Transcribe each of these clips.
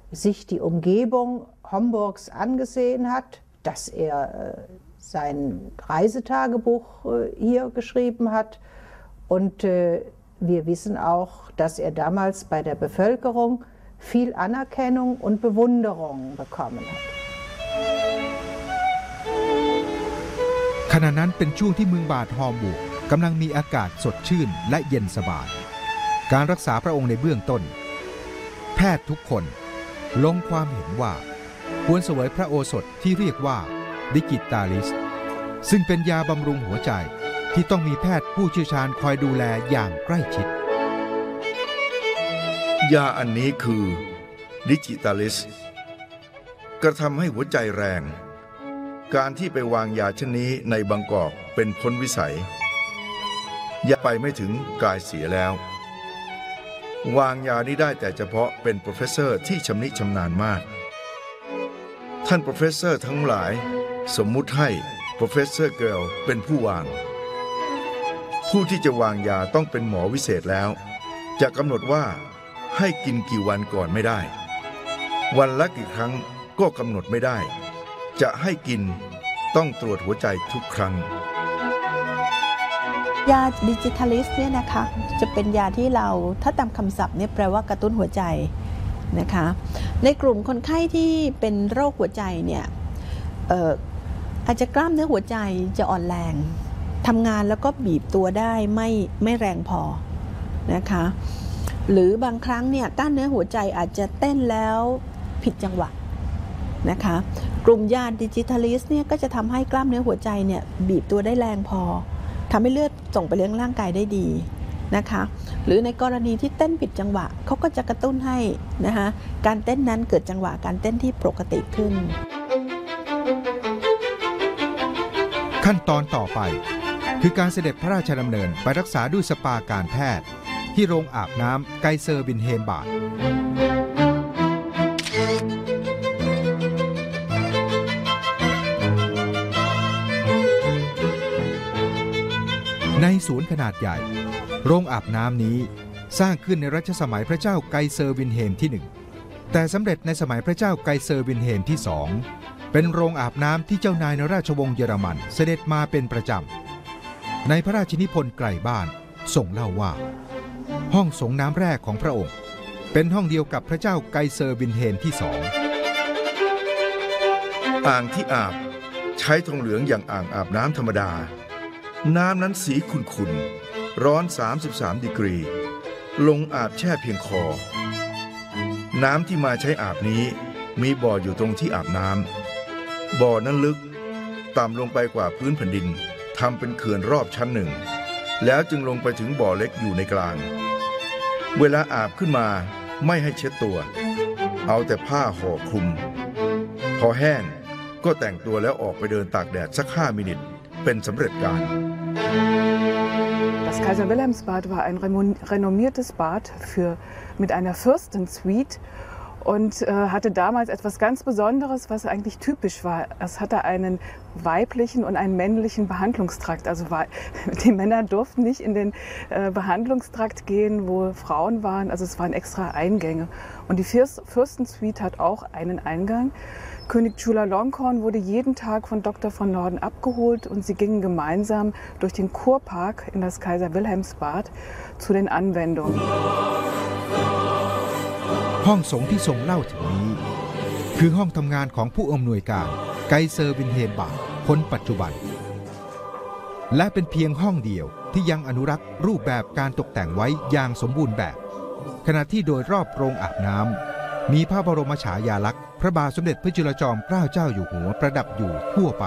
sich die Umgebung Homburgs angesehen hat, dass er sein Reisetagebuch hier geschrieben hat. Und wir wissen auch, dass er damals bei der Bevölkerung viel Anerkennung und Bewunderung bekommen hat. ขณะนั้นเป็นช่วงที่เมืองบาดฮอมบูร์กกำลังมีอากาศสดชื่นและเย็นสบายการรักษาพระองค์ในเบื้องต้นแพทย์ทุกคนลงความเห็นว่าควรเสวยพระโอสถที่เรียกว่าดิจิตาลิสซึ่งเป็นยาบำรุงหัวใจที่ต้องมีแพทย์ผู้เชี่ยวชาญคอยดูแลอย่างใกล้ชิดยาอันนี้คือดิจิตาลิสกระทำให้หัวใจแรงการที่ไปวางยาชนี้ในบางกอกเป็นพ้นวิสัยยาไปไม่ถึงกายเสียแล้ววางยานี้ได้แต่เฉพาะเป็นโปรเฟสเซอร์ที่ชำนิชำนาญมากท่านโปรเฟสเซอร์ทั้งหลายสมมุติให้โปรเฟสเซอร์เกิร์ลเป็นผู้วางผู้ที่จะวางยาต้องเป็นหมอวิเศษแล้วจะกำหนดว่าให้กินกี่วันก่อนไม่ได้วันละกี่ครั้งก็กำหนดไม่ได้จะให้กินต้องตรวจหัวใจทุกครั้งยาดิจิทัลิสเนี่ยนะคะจะเป็นยาที่เราถ้าตามคำศัพท์เนี่ยแปลว่ากระตุ้นหัวใจนะคะในกลุ่มคนไข้ที่เป็นโรคหัวใจเนี่ยอาจจะกล้ามเนื้อหัวใจจะอ่อนแรงทำงานแล้วก็บีบตัวได้ไม่แรงพอนะคะหรือบางครั้งเนี่ยกล้ามเนื้อหัวใจอาจจะเต้นแล้วผิดจังหวะนะคะกลุ่มยาดิจิทัลิสเนี่ยก็จะทำให้กล้ามเนื้อหัวใจเนี่ยบีบตัวได้แรงพอทำให้เลือดส่งไปเลี้ยงร่างกายได้ดีนะคะหรือในกรณีที่เต้นผิดจังหวะเขาก็จะกระตุ้นให้นะคะการเต้นนั้นเกิดจังหวะการเต้นที่ปกติขึ้นขั้นตอนต่อไปคือการเสด็จพระราชดำเนินไปรักษาด้วยสปาการแพทย์ที่โรงอาบน้ำไกเซอร์วินเฮมบาดในสวนขนาดใหญ่โรงอาบน้ำนี้สร้างขึ้นในรัชสมัยพระเจ้าไกเซอร์วินเฮมที่1แต่สำเร็จในสมัยพระเจ้าไกเซอร์วินเฮมที่2เป็นโรงอาบน้ำที่เจ้านายในราชวงศ์เยอรมันเสด็จมาเป็นประจำในพระราชนิพนธ์ไกลบ้านทรงเล่าว่าห้องสงน้ำแรกของพระองค์เป็นห้องเดียวกับพระเจ้าไกเซอร์วินเฮมที่ 2อ่างที่อาบใช้ทองเหลืองอย่างอ่างอาบน้ำธรรมดาน้ำนั้นสีขุ่นๆร้อน33ดีกรีลงอาบแช่เพียงคอน้ำที่มาใช้อาบนี้มีบ่ออยู่ตรงที่อาบน้ำบ่อนั้นลึกต่ำลงไปกว่าพื้นแผ่นดินทำเป็นเขื่อนรอบชั้นหนึ่งแล้วจึงลงไปถึงบ่อเล็กอยู่ในกลางเวลาอาบขึ้นมาไม่ให้เช็ดตัวเอาแต่ผ้าห่อคลุมพอแห้งก็แต่งตัวแล้วออกไปเดินตากแดดสัก5 มินิทเป็นสำเร็จการ Das Kaiser-Wilhelms-Bad war ein renommiertes Bad mit einer Fürstensuite und hatte damals etwas ganz Besonderes, was eigentlich typisch war. Es hatte einen weiblichen und einen männlichen Behandlungstrakt. Also die Männer durften nicht in den Behandlungstrakt gehen, wo Frauen waren. Also es waren extra Eingänge. Und die Fürstensuite hat auch einen Eingang. König Chulalongkorn wurde jeden Tag von Dr. von Norden abgeholt und sie gingen gemeinsam durch den Kurpark in das Kaiser-Wilhelms-Bad zu den Anwendungen. ห้องสงที่ทรงเล่าถึงนี้คือห้องทำงานของผู้อำนวยการไกเซอร์วินเฮมบาดคนปัจจุบันและเป็นเพียงห้องเดียวที่ยังอนุรักษ์รูปแบบการตกแต่งไว้อย่างสมบูรณ์แบบขณะที่โดยรอบโรงอาบน้ำมีพระบรมฉายาลักษณ์พระบาทสมเด็จพระจุลจอมเกล้าเจ้าอยู่หัวประดับอยู่ทั่วไป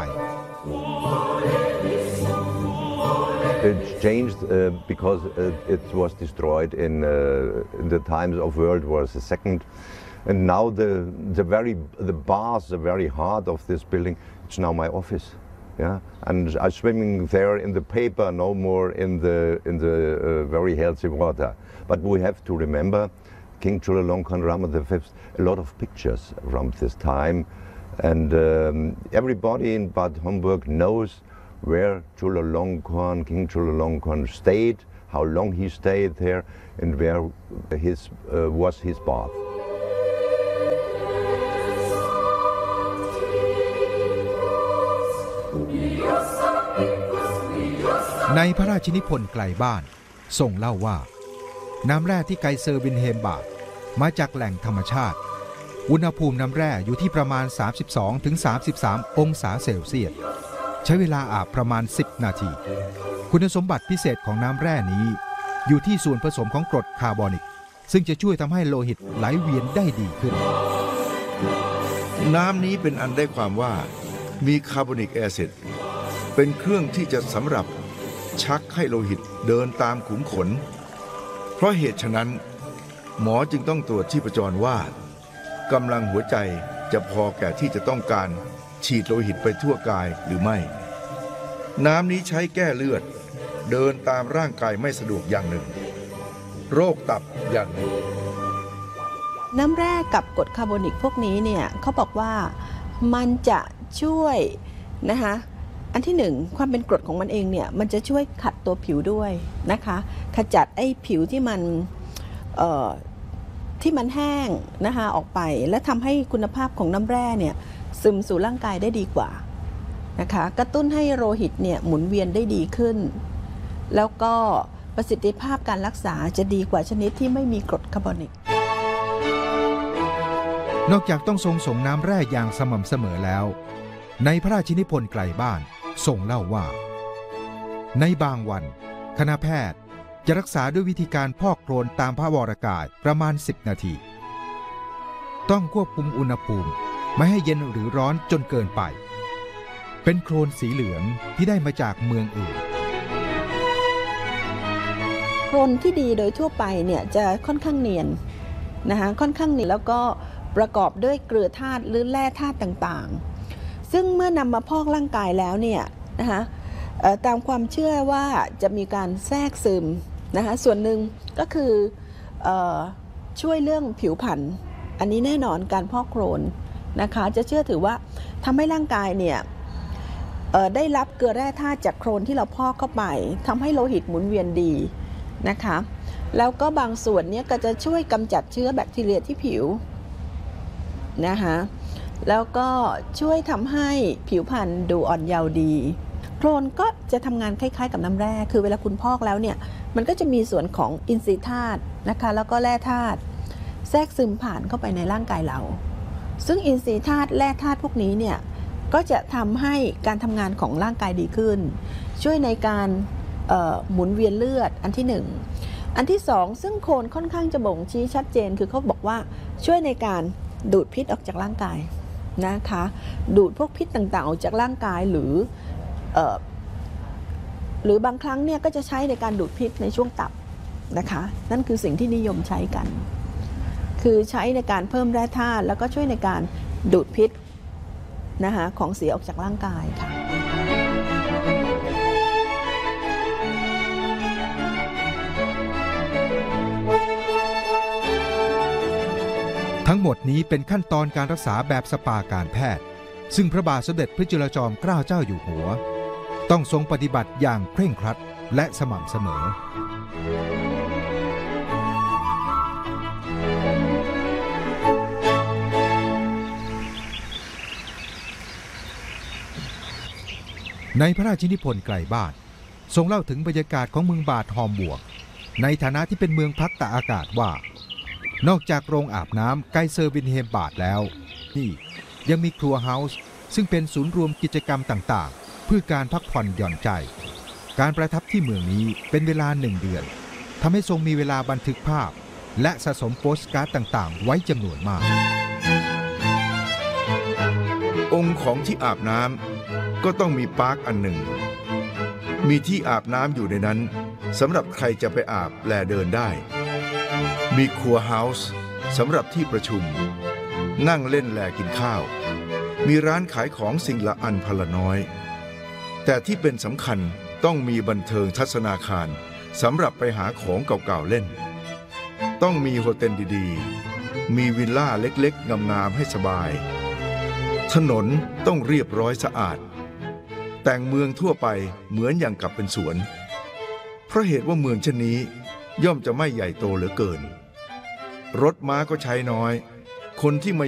It changed because it was destroyed in the times of World War II, and now the bars, the very heart of this building, it's now my office. Yeah, and I'm swimming there in the paper, no more in the very healthy water. But we have to remember King Chulalongkorn Rama V, a lot of pictures from this time, and everybody in Bad Homburg knows where King Chulalongkorn stayed, how long he stayed there, and where was his bath. ในพระราชนิพนธ์ไกลบ้านทรงเล่าว่าน้ำแร่ที่ไกเซอร์วินเฮมบาดมาจากแหล่งธรรมชาติอุณหภูมิน้ำแร่อยู่ที่ประมาณ 32-33 องศาเซลเซียสใช้เวลาอาบประมาณ 10 นาที คุณสมบัติพิเศษของน้ำแร่นี้อยู่ที่ส่วนผสมของกรดคาร์บอนิกซึ่งจะช่วยทำให้โลหิตไหลเวียนได้ดีขึ้นน้ำนี้เป็นอันได้ความว่ามีคาร์บอนิกแอซิดเป็นเครื่องที่จะสำหรับชักให้โลหิตเดินตามขุมขนเพราะเหตุฉะนั้นหมอจึงต้องตรวจชีพจรว่ากำลังหัวใจจะพอแก่ที่จะต้องการฉีดโลหิตไปทั่วกายหรือไม่น้ำนี้ใช้แก้เลือดเดินตามร่างกายไม่สะดวกอย่างหนึ่งโรคตับอย่างหนึ่งน้ำแร่กับกรดคาร์บอนิกพวกนี้เนี่ยเขาบอกว่ามันจะช่วยนะคะอันที่หนึ่งความเป็นกรดของมันเองเนี่ยมันจะช่วยขัดตัวผิวด้วยนะคะขจัดไอ้ผิวที่มันแห้งนะคะออกไปและทำให้คุณภาพของน้ำแร่เนี่ยซึมสู่ร่างกายได้ดีกว่านะคะกระตุ้นให้โลหิตเนี่ยหมุนเวียนได้ดีขึ้นแล้วก็ประสิทธิภาพการรักษาจะดีกว่าชนิดที่ไม่มีกรดคาร์บอนิกนอกจากต้องทรงส่งน้ำแร่อย่างสม่ำเสมอแล้วในพระราชนิพนธ์ไกลบ้านทรงเล่าว่าในบางวันคณะแพทย์จะรักษาด้วยวิธีการพอกโคลนตามพระวรกายประมาณ10 นาทีต้องควบคุมอุณหภูมิไม่ให้เย็นหรือร้อนจนเกินไปเป็นโคลนสีเหลืองที่ได้มาจากเมืองอื่นโคลนที่ดีโดยทั่วไปเนี่ยจะค่อนข้างเนียนนะคะค่อนข้างเนียนแล้วก็ประกอบด้วยเกลือธาตุหรือแร่ธาตุต่างๆซึ่งเมื่อนำมาพอกร่างกายแล้วเนี่ยนะคะตามความเชื่อว่าจะมีการแทรกซึมนะคะส่วนหนึ่งก็คือช่วยเรื่องผิวพรรณอันนี้แน่นอนการพอกโคลนนะคะจะเชื่อถือว่าทำให้ร่างกายเนี่ยได้รับเกลือแร่ธาตุจากโคลนที่เราพอกเข้าไปทำให้โลหิตหมุนเวียนดีนะคะแล้วก็บางส่วนนี้ก็จะช่วยกำจัดเชื้อแบคทีเรียที่ผิวนะคะแล้วก็ช่วยทำให้ผิวพรรณดูอ่อนเยาว์ดีโคลนก็จะทำงานคล้ายๆกับน้ำแร่คือเวลาคุณพอกแล้วเนี่ยมันก็จะมีส่วนของอินทรีย์ธาตุนะคะแล้วก็แร่ธาตุแทรกซึมผ่านเข้าไปในร่างกายเราซึ่งอินทรีย์ธาตุแร่ธาตุพวกนี้เนี่ยก็จะทำให้การทำงานของร่างกายดีขึ้นช่วยในการหมุนเวียนเลือดอันที่1อันที่2ซึ่งโคลนค่อนข้างจะบ่งชี้ชัดเจนคือเขาบอกว่าช่วยในการดูดพิษออกจากร่างกายนะคะดูดพวกพิษต่างๆออกจากร่างกายหรือบางครั้งเนี่ยก็จะใช้ในการดูดพิษในช่วงตับนะคะนั่นคือสิ่งที่นิยมใช้กันคือใช้ในการเพิ่มแร่ธาตุแล้วก็ช่วยในการดูดพิษนะคะของเสียออกจากร่างกายค่ะทั้งหมดนี้เป็นขั้นตอนการรักษาแบบสปาการแพทย์ซึ่งพระบาทสมเด็จพระจุลจอมเกล้าเจ้าอยู่หัวต้องทรงปฏิบัติอย่างเคร่งครัดและสม่ำเสมอในพระราชนิพนธ์ไกลบ้านทรงเล่าถึงบรรยากาศของเมืองบาดฮอมบวกในฐานะที่เป็นเมืองพักตากอากาศว่านอกจากโรงอาบน้ำไกเซอร์วินเฮมบาดแล้วนี่ยังมีครัวเฮาส์ซึ่งเป็นศูนย์รวมกิจกรรมต่างๆเพื่อการพักผ่อนหย่อนใจการประทับที่เมืองนี้เป็นเวลา1 เดือนทำให้ทรงมีเวลาบันทึกภาพและสะสมโปสการ์ดต่างๆไว้จำนวนมากองค์ของที่อาบน้ำก็ต้องมีปาร์คอันหนึ่งมีที่อาบน้ำอยู่ในนั้นสำหรับใครจะไปอาบแลเดินได้มีครัวเฮาส์สำหรับที่ประชุมนั่งเล่นแลกินข้าวมีร้านขายของสิ่งละอันพละน้อยแต่ที่เป็นสำคัญต้องมีบันเทิงทัศนาคารสำหรับไปหาของเก่าๆเล่นต้องมีโฮเทลดีๆมีวิลล่าเล็กๆงามๆให้สบายถนนต้องเรียบร้อยสะอาดแต่งเมืองทั่วไปเหมือนอย่างกับเป็นสวนเพราะเหตุว่าเมืองเช่นนี้ย่อมจะไม่ใหญ่โตเหลือเกินรถม้าก็ใช้น้อยคนที่มา